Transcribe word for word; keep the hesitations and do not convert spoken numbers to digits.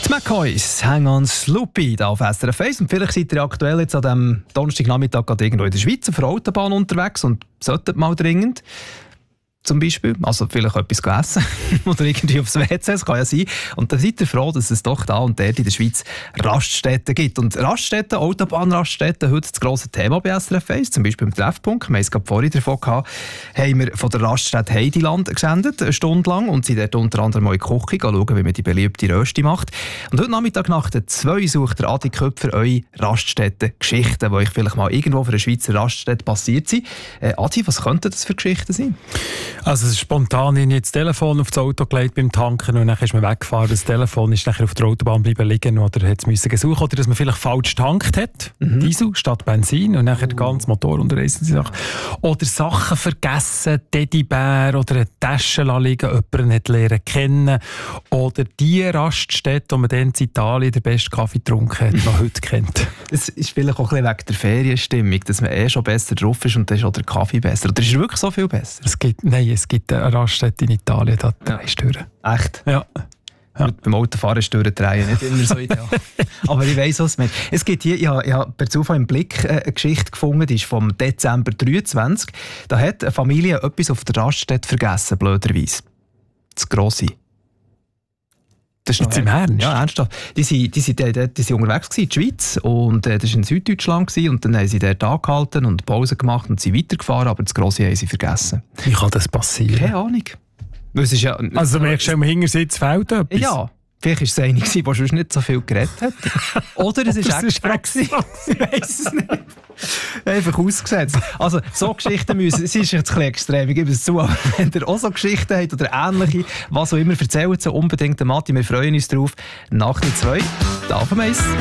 McCoys, Hang on Sloopy, da auf S R F eins. Und vielleicht seid ihr aktuell jetzt an diesem Donnerstagnachmittag gerade irgendwo in der Schweiz auf der Autobahn unterwegs und solltet mal dringend zum Beispiel, also vielleicht etwas essen oder irgendwie aufs W C, das kann ja sein. Und dann seid ihr froh, dass es doch da und dort in der Schweiz Raststätten gibt. Und Raststätten, Autobahnraststätten, heute das grosse Thema bei S R F eins, zum Beispiel im Treffpunkt. Wir haben es gerade vorhin davon gehabt, haben wir von der Raststätte Heidiland gesendet, eine Stunde lang, und sind dort unter anderem mal in die Küche schauen, wie man die beliebte Rösti macht. Und heute Nachmittag nach der zwei sucht der Adi Köpfer eure Raststätten-Geschichten, die euch vielleicht mal irgendwo für eine Schweizer Raststätte passiert sind. Äh, Adi, was könnten das für Geschichten sein? Also es ist spontan in das Telefon auf das Auto gelegt beim Tanken und dann ist man weggefahren. Das Telefon ist nachher auf der Autobahn bleiben liegen oder hat es müssen suchen, oder dass man vielleicht falsch getankt hat, mhm. Diesel statt Benzin, und nachher uh. den ganzen Motor unterreißen sie Sachen. Oder Sachen vergessen, Teddybär oder eine Tasche liegen, jemanden nicht lernen kennen. Oder die Raststätte, die man dann in Italien den besten Kaffee getrunken hat, noch heute kennt. Es ist vielleicht auch ein bisschen wegen der Ferienstimmung, dass man eh schon besser drauf ist und dann ist auch der Kaffee besser. Oder ist er wirklich so viel besser? Es gibt, nein, es gibt eine Raststätte in Italien, da drei Stören. Echt? Ja. Ja. Beim Autofahren ist drehen nicht immer so ideal. Aber ich weiss, was es meint. Es gibt hier, ich habe, ich habe per Zufall im Blick eine Geschichte gefunden, die ist vom Dezember dreiundzwanzig. Da hat eine Familie etwas auf der Raststätte vergessen, blöderweise. Das Grosse. Das ist jetzt im Ernst? Ja, ernsthaft. Die sind, die sind, die, die sind unterwegs gewesen, in der Schweiz, und äh, das war in Süddeutschland gewesen, und dann haben sie dort angehalten und Pause gemacht und sind weitergefahren, aber das Grosse haben sie vergessen. Wie kann das passieren? Keine Ahnung. Es ist ja, also merkst du, am Hintersitz fehlt etwas? Ja. Vielleicht war es eine, die sonst nicht so viel geredet hat. Oder es ist extra. Ich weiss es nicht. Einfach ausgesetzt. Also, so Geschichten müssen, es ist jetzt ein bisschen extrem, ich gebe es zu, aber wenn ihr auch so Geschichten habt oder ähnliche, was auch immer, erzählt sie unbedingt, Matti, wir freuen uns drauf. Nach der zwei, da auf dem Eis.